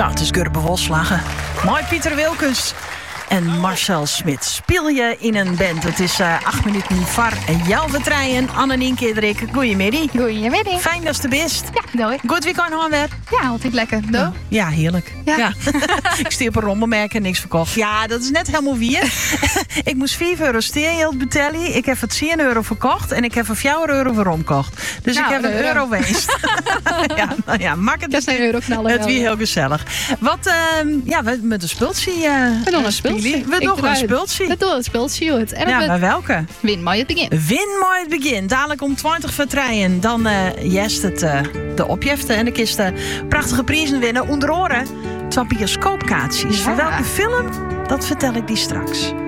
Nou, het is Gurbe-Wolslagen. Mooi Pieter Wilkens en Marcel Smit. Speel je in een band? Het is 8 minuten var. Jouw vertreien, Annemiek Kidrik. Goedemiddag. Goedemiddag. Fijn dat je er bent. Ja, doei. Goed weekend gaan weer. Ja, altijd lekker. Doe. Ja, heerlijk. Ja. Ik stier op een rommelmerk en niks verkocht. Ja, dat is net helemaal weer. Ik moest €5 steergeld betalen. Ik heb het €10 verkocht en ik heb er €4 voor omkocht. Dus Nou, ik heb een euro winst. ja, mak het. Dat zijn euroknallen. Het wie heel gezellig. Wat, we met een spultje. We doen een spultje. We doen een spultje. We doen een spultje. En Ja, maar welke? win maar het begin. Win mooi het begin. Dadelijk om 20 vertreien. Dan jest het de opjeften en de kisten prachtige prijzen winnen. Onder oren 2 bioscoopkaartjes. Ja. Voor welke film? Dat vertel ik die straks.